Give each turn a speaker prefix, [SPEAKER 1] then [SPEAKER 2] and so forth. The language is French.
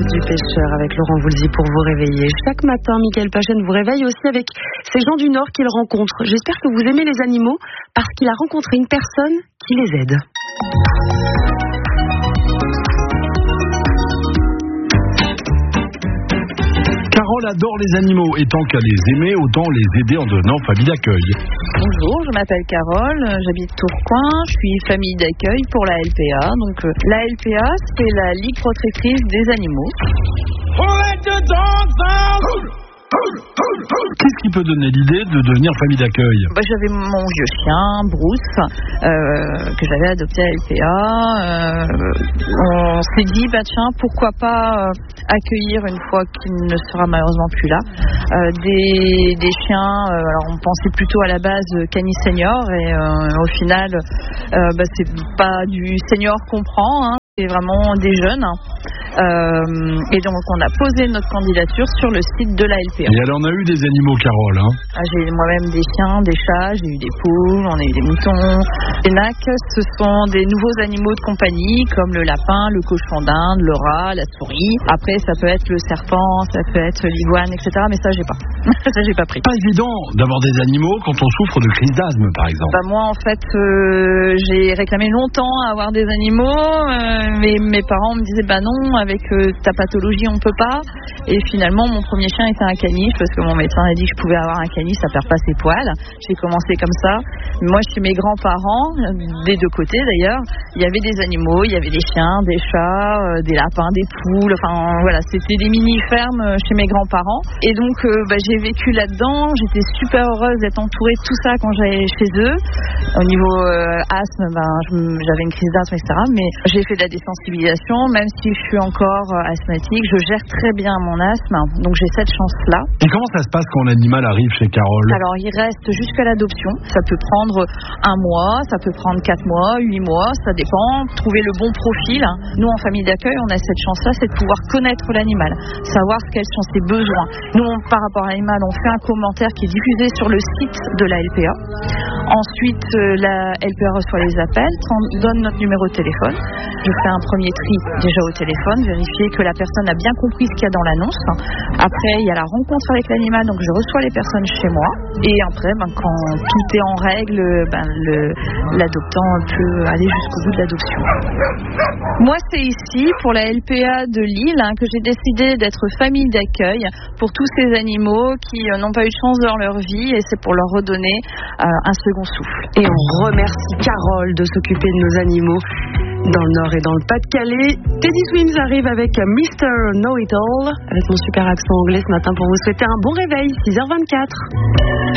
[SPEAKER 1] du pêcheur avec Laurent Voulzy pour vous réveiller. Chaque matin, Mickaël Pachen vous réveille aussi avec ces gens du Nord qu'il rencontre. J'espère que vous aimez les animaux parce qu'il a rencontré une personne qui les aide.
[SPEAKER 2] Carole adore les animaux et tant qu'à les aimer, autant les aider en donnant famille d'accueil.
[SPEAKER 3] Bonjour, je m'appelle Carole, j'habite Tourcoing, je suis famille d'accueil pour la LPA. Donc la LPA, c'est la Ligue protectrice des animaux.
[SPEAKER 2] Qu'est-ce qui peut donner l'idée de devenir famille d'accueil ?
[SPEAKER 3] J'avais mon vieux chien, Bruce, que j'avais adopté à LPA. On s'est dit, tiens, pourquoi pas accueillir une fois qu'il ne sera malheureusement plus là, des chiens. Alors on pensait plutôt à la base Canis senior et au final, c'est pas du senior qu'on prend, c'est vraiment des jeunes. Et donc on a posé notre candidature sur le site de la LPA.
[SPEAKER 2] Et elle en a eu des animaux, Carole,
[SPEAKER 3] J'ai moi-même des chiens, des chats, j'ai eu des poules, on a eu des moutons. Les nacs, ce sont des nouveaux animaux de compagnie comme le lapin, le cochon d'Inde, le rat, la souris. Après ça peut être le serpent, ça peut être l'iguane, etc. Mais ça j'ai pas. Ça j'ai pas pris.
[SPEAKER 2] Pas évident d'avoir des animaux quand on souffre de crise d'asthme, par exemple.
[SPEAKER 3] Moi en fait j'ai réclamé longtemps à avoir des animaux, mais mes parents me disaient non, avec ta pathologie on peut pas. Et finalement mon premier chien était un caniche parce que mon médecin a dit que je pouvais avoir un caniche, ça perd pas ses poils. J'ai commencé comme ça. Moi chez mes grands-parents, des deux côtés d'ailleurs, il y avait des animaux, il y avait des chiens, des chats, des lapins, des poules, voilà, c'était des mini-fermes chez mes grands-parents. Et donc j'ai vécu là-dedans, j'étais super heureuse d'être entourée de tout ça quand j'allais chez eux. Au niveau asthme, j'avais une crise d'asthme, etc. Mais j'ai fait de la désensibilisation, même si je suis encore asthmatique, je gère très bien mon asthme, donc j'ai cette chance-là.
[SPEAKER 2] Et comment ça se passe quand l'animal arrive chez Carole ?
[SPEAKER 3] Alors il reste jusqu'à l'adoption, ça peut prendre 1 mois, ça peut prendre 4 mois, 8 mois, ça dépend, trouver le bon profil. Nous en famille d'accueil, on a cette chance-là, c'est de pouvoir connaître l'animal, savoir quels sont ses besoins. Nous, par rapport à l'animal, on fait un commentaire qui est diffusé sur le site de la LPA. Ensuite, la LPA reçoit les appels, donne notre numéro de téléphone. Je fais un premier tri déjà au téléphone, vérifier que la personne a bien compris ce qu'il y a dans l'annonce. Après, il y a la rencontre avec l'animal, donc je reçois les personnes chez moi. Et après, quand tout est en règle, l'adoptant peut aller jusqu'au bout de l'adoption. Moi, c'est ici, pour la LPA de Lille, que j'ai décidé d'être famille d'accueil pour tous ces animaux qui n'ont pas eu de chance dans leur vie, et c'est pour leur redonner un second souffle.
[SPEAKER 1] Et on remercie Carole de s'occuper de nos animaux dans le Nord et dans le Pas-de-Calais. Teddy Swims arrive avec Mr. Know It All avec mon super accent anglais ce matin pour vous souhaiter un bon réveil, 6h24.